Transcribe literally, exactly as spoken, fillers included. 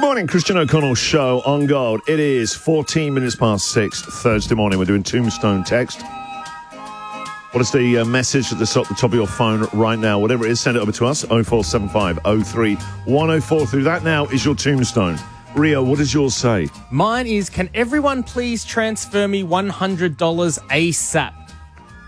morning, Christian O'Connell show on Gold. It is fourteen minutes past six Thursday morning. We're doing Tombstone Text. What is the uh, message at the top, the top of your phone right now? Whatever it is, send it over to us. oh four seven five oh three one oh four. Through that now is your tombstone. Rio, what does yours say? Mine is, can everyone please transfer me one hundred dollars ASAP?